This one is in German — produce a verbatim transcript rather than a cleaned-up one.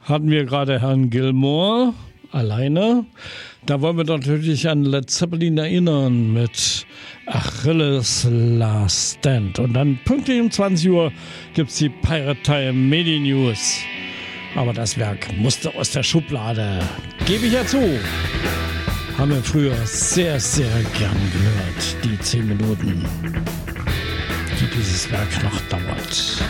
hatten wir gerade Herrn Gilmour alleine. Da wollen wir natürlich an Led Zeppelin erinnern mit Achilles Last Stand. Und dann pünktlich um zwanzig Uhr gibt es die Pirate Time Medi News. Aber das Werk musste aus der Schublade. Gebe ich ja zu. Haben wir früher sehr, sehr gern gehört. Die zehn Minuten, die dieses Werk noch dauert.